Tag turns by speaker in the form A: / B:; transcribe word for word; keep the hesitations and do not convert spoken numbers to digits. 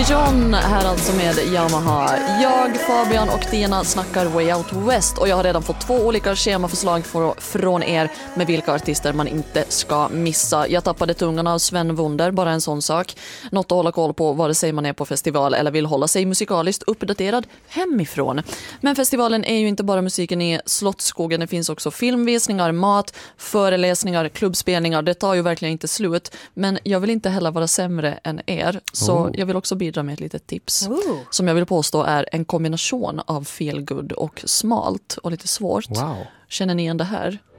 A: John här alltså med Yamaha. Jag, Fabian och Tina snackar Way Out West och jag har redan fått två olika schemaförslag för, från er med vilka artister man inte ska missa. Jag tappade tungan av Sven Wunder, bara en sån sak. Något att hålla koll på vare sig man är på festival eller vill hålla sig musikaliskt uppdaterad hemifrån. Men festivalen är ju inte bara musiken i Slottsskogen, det finns också filmvisningar, mat, föreläsningar, klubbspelningar. Det tar ju verkligen inte slut, men jag vill inte heller vara sämre än er. Så oh. jag vill också bidra med ett litet tips oh. som jag vill påstå är en kombination av feel good och smalt och lite svårt.
B: Wow.
A: Känner ni igen det här?